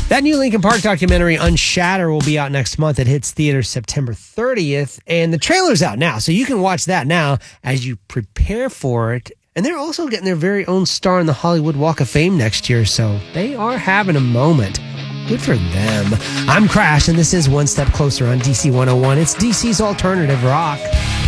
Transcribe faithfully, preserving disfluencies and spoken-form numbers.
That new Linkin Park documentary, Unshatter, will be out next month. It hits theaters September thirtieth, and the trailer's out now, so you can watch that now as you prepare for it. And they're also getting their very own star in the Hollywood Walk of Fame next year, so they are having a moment. Good for them. I'm Crash, and this is One Step Closer on D C one oh one. It's D C's Alternative Rock.